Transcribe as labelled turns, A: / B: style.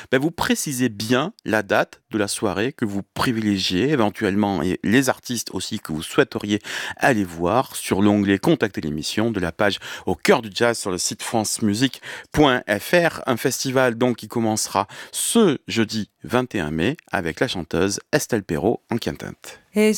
A: vous précisez bien la date de la soirée que vous privilégiez éventuellement et les artistes aussi que vous souhaiteriez aller voir sur l'onglet Contacter l'émission de la page Au cœur du jazz sur le site francemusique.fr. Un festival donc qui commencera ce jeudi 21 mai avec la chanteuse Estelle Perrault en quintette.
B: Et